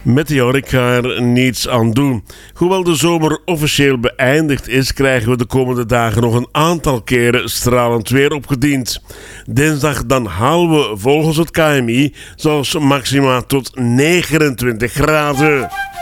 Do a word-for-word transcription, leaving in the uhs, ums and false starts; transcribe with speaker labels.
Speaker 1: Meteor, ik ga er niets aan doen. Hoewel de zomer officieel beëindigd is, krijgen we de komende dagen nog een aantal keren stralend weer opgediend. Dinsdag dan halen we volgens het K M I zelfs maxima tot negenentwintig graden.